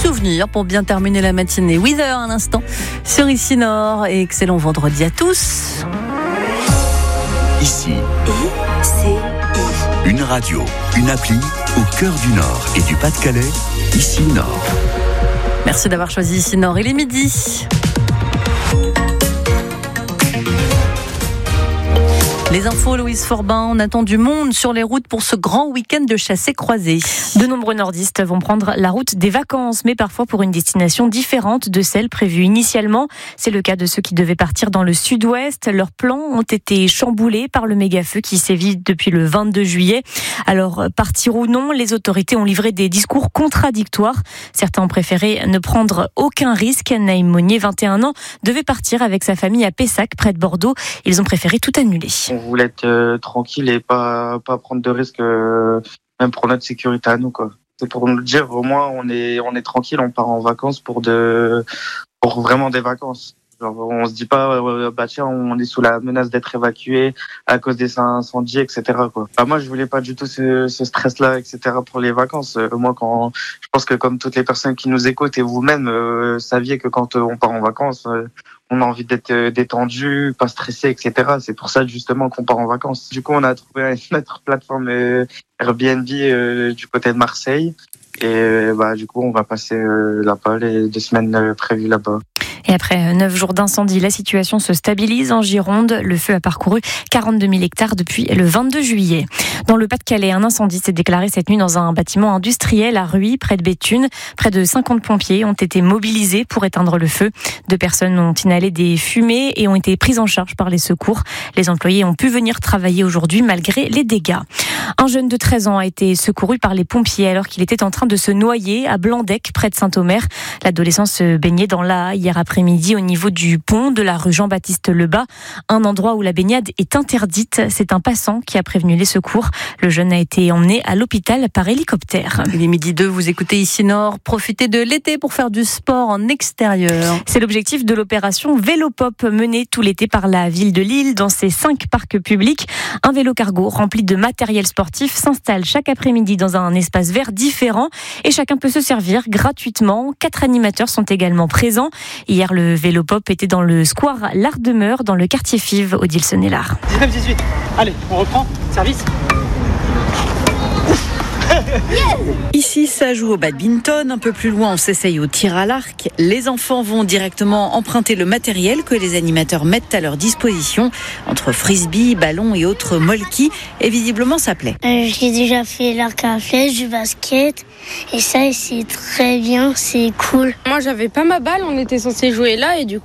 souvenirs pour bien terminer la matinée. Weather un instant sur Ici Nord et excellent vendredi à tous. Ici, une radio, une appli au cœur du Nord et du Pas-de-Calais. Ici Nord. Merci d'avoir choisi Ici Nord. Il est midi. Les infos, Louise Forbin, on attend du monde sur les routes pour ce grand week-end de chassé-croisé. De nombreux nordistes vont prendre la route des vacances, mais parfois pour une destination différente de celle prévue initialement. C'est le cas de ceux qui devaient partir dans le sud-ouest. Leurs plans ont été chamboulés par le méga-feu qui sévit depuis le 22 juillet. Alors, partir ou non, les autorités ont livré des discours contradictoires. Certains ont préféré ne prendre aucun risque. Naïm Monnier, 21 ans, devait partir avec sa famille à Pessac, près de Bordeaux. Ils ont préféré tout annuler. On voulait être tranquille et pas prendre de risques, même pour notre sécurité à nous, quoi. C'est pour nous dire, au moins, on est tranquille, on part en vacances pour vraiment des vacances. Genre, on se dit pas, tiens, on est sous la menace d'être évacué à cause des incendies, etc., quoi. Moi, je voulais pas du tout ce stress-là, etc., pour les vacances. Moi, je pense que comme toutes les personnes qui nous écoutent et vous-même, saviez que quand on part en vacances, on a envie d'être détendu, pas stressé, etc. C'est pour ça, justement, qu'on part en vacances. Du coup, on a trouvé notre plateforme Airbnb du côté de Marseille. Et du coup, on va passer là-bas les 2 semaines prévues là-bas. Et après 9 jours d'incendie, la situation se stabilise en Gironde. Le feu a parcouru 42 000 hectares depuis le 22 juillet. Dans le Pas-de-Calais, un incendie s'est déclaré cette nuit dans un bâtiment industriel à Ruy, près de Béthune. Près de 50 pompiers ont été mobilisés pour éteindre le feu. 2 personnes ont inhalé des fumées et ont été prises en charge par les secours. Les employés ont pu venir travailler aujourd'hui malgré les dégâts. Un jeune de 13 ans a été secouru par les pompiers alors qu'il était en train de se noyer à Blandec, près de Saint-Omer. L'adolescent se baignait dans l'Aa hier après-midi au niveau du pont de la rue Jean-Baptiste Lebas, un endroit où la baignade est interdite. C'est un passant qui a prévenu les secours. Le jeune a été emmené à l'hôpital par hélicoptère. Il est midi 2, vous écoutez Ici Nord. Profitez de l'été pour faire du sport en extérieur. C'est l'objectif de l'opération Vélo Pop menée tout l'été par la ville de Lille dans ses 5 parcs publics. Un vélo cargo rempli de matériel sportif s'installe chaque après-midi dans un espace vert différent et chacun peut se servir gratuitement. 4 animateurs sont également présents. Hier, le Vélo Pop était dans le square l'Art-Demeure dans le quartier Fives, Odile Sonnellard. 19-18. Allez, on reprend. Service. Ici, ça joue au badminton. Un peu plus loin, on s'essaye au tir à l'arc. Les enfants vont directement emprunter le matériel que les animateurs mettent à leur disposition. Entre frisbee, ballon et autres molki. Et visiblement, ça plaît. J'ai déjà fait l'arc à flèche, du basket. Et ça, c'est très bien, c'est cool. Moi, j'avais pas ma balle. On était censé jouer là et du coup,